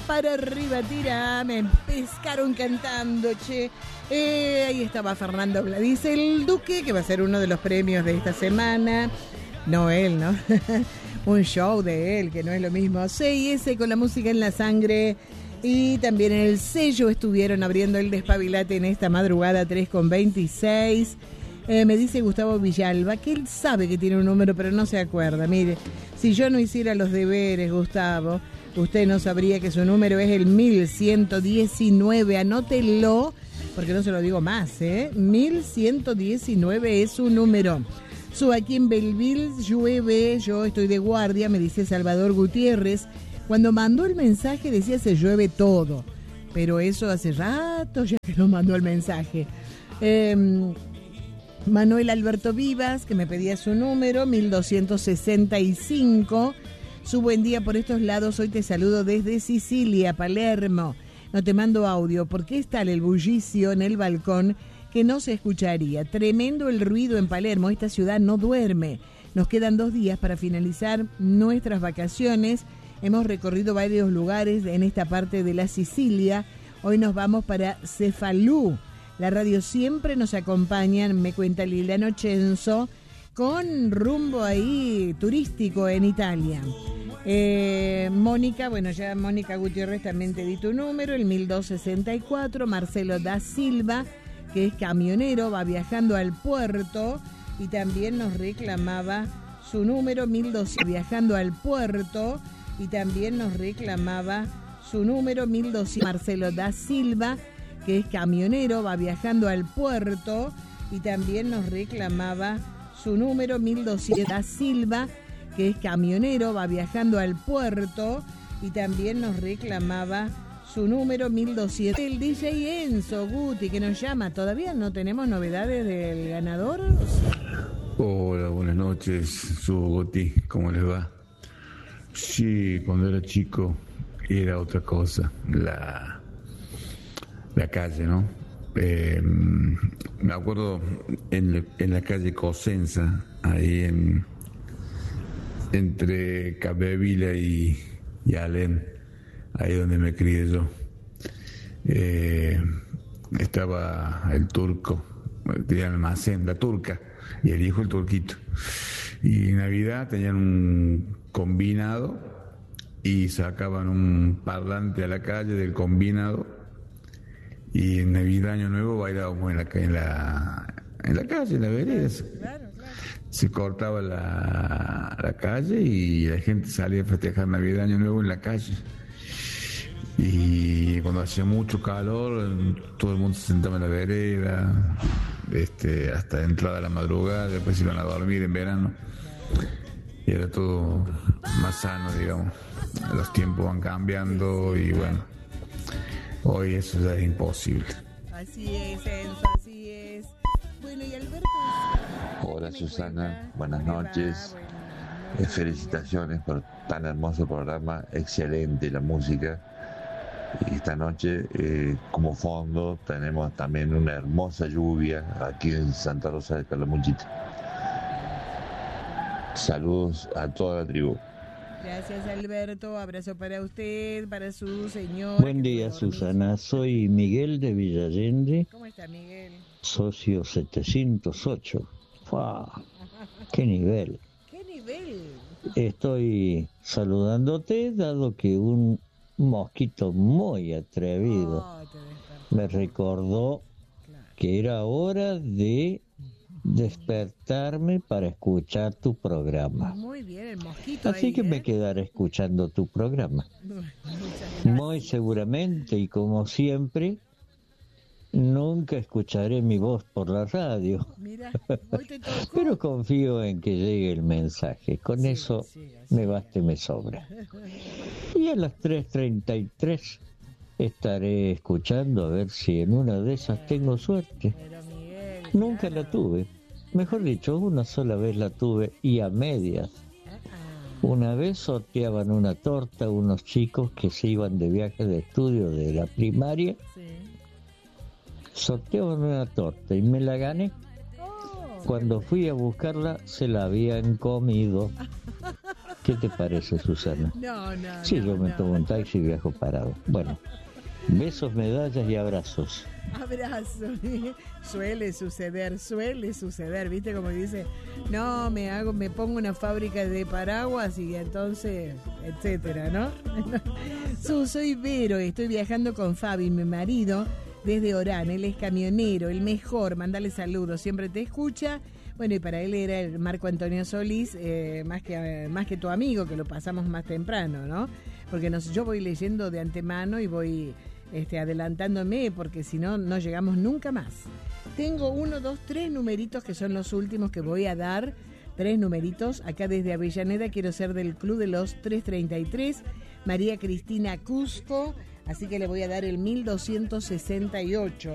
para arriba, tira, me pescaron cantando, che. Ahí estaba Fernando Gladys, el Duque, que va a ser uno de los premios de esta semana. No él, ¿no? Un show de él, que no es lo mismo. 6S con la música en la sangre. Y también en el sello estuvieron abriendo el Despabilate en esta madrugada, 3:26. Me dice Gustavo Villalba que él sabe que tiene un número, pero no se acuerda. Mire, si yo no hiciera los deberes, Gustavo, usted no sabría que su número es el 1119. Anótelo, porque no se lo digo más, 1119 es su número. Aquí en Belleville llueve, yo estoy de guardia, me dice Salvador Gutiérrez. Cuando mandó el mensaje decía se llueve todo, pero eso hace rato ya que no mandó el mensaje. Manuel Alberto Vivas, que me pedía su número, 1265. Su buen día por estos lados, hoy te saludo desde Sicilia, Palermo. No te mando audio, porque es tal el bullicio en el balcón que no se escucharía. Tremendo el ruido en Palermo, esta ciudad no duerme. Nos quedan 2 días para finalizar nuestras vacaciones. Hemos recorrido varios lugares en esta parte de la Sicilia. Hoy nos vamos para Cefalú. La radio siempre nos acompaña, me cuenta Liliano Chenzo, con rumbo ahí turístico en Italia. Mónica, bueno, ya Mónica Gutiérrez también te di tu número, el 1264. Marcelo da Silva, que es camionero, va viajando al puerto y también nos reclamaba su número, 1200, viajando al puerto y también nos reclamaba su número, 1200. Marcelo da Silva, que es camionero, va viajando al puerto y también nos reclamaba su número, 1200. Da Silva, que es camionero, va viajando al puerto y también nos reclamaba su número, 1200. El DJ Enzo Guti, que nos llama. ¿Todavía no tenemos novedades del ganador? Hola, buenas noches, su Guti, ¿cómo les va? Sí, cuando era chico era otra cosa, la calle, ¿no? Me acuerdo en la calle Cosenza, ahí entre Capdevila y Alem, ahí donde me crié yo. Estaba el turco, tenía el almacén, la turca, y el hijo el turquito. Y en Navidad tenían un combinado y sacaban un parlante a la calle del combinado. Y en Navidad, Año Nuevo, bailábamos en la calle, en la vereda. Claro. Se cortaba la calle y la gente salía a festejar Navidad, Año Nuevo en la calle. Y cuando hacía mucho calor, todo el mundo se sentaba en la vereda, hasta entrada a la madrugada, después iban a dormir en verano. Y era todo más sano, digamos. Los tiempos van cambiando y bueno. Hoy eso ya es imposible. Así es, Enzo, así es. Bueno, y Alberto... Hola Susana, buenas noches. Felicitaciones por tan hermoso programa, excelente la música. Y esta noche, como fondo, tenemos también una hermosa lluvia aquí en Santa Rosa de Calamuchita. Saludos a toda la tribu. Gracias, Alberto. Abrazo para usted, para su señor. Buen día, Susana. Soy Miguel de Villallende. ¿Cómo está, Miguel? Socio 708. ¡Fua! ¡Qué nivel! ¡Qué nivel! Estoy saludándote, dado que un mosquito muy atrevido me recordó que era hora de despertarme para escuchar tu programa. Muy bien, el mosquito. Así ahí, que me quedaré escuchando tu programa. Muy seguramente y como siempre, nunca escucharé mi voz por la radio. Mira, hoy te tocó. Pero confío en que llegue el mensaje. Con eso me basta y me sobra. Y a las 3:33 estaré escuchando a ver si en una de esas tengo suerte. Nunca la tuve. Mejor dicho, una sola vez la tuve y a medias. Una vez sorteaban una torta unos chicos que se iban de viaje de estudio de la primaria. Sorteaban una torta y me la gané. Cuando fui a buscarla se la habían comido. ¿Qué te parece, Susana? No. Sí, yo me tomo un taxi y viajo parado. Bueno, besos, medallas y abrazos. Abrazo. Suele suceder, ¿viste? Como dice, no, me pongo una fábrica de paraguas y entonces, etcétera, ¿no? Soy Vero, estoy viajando con Fabi, mi marido, desde Orán. Él es camionero, el mejor, mandale saludos, siempre te escucha. Bueno, y para él era el Marco Antonio Solís, más que tu amigo, que lo pasamos más temprano, ¿no? Porque yo voy leyendo de antemano y voy adelantándome, porque si no, no llegamos nunca más. Tengo 1, 2, 3 numeritos que son los últimos que voy a dar. 3 numeritos. Acá desde Avellaneda quiero ser del Club de los 333. María Cristina Cusco. Así que le voy a dar el 1268.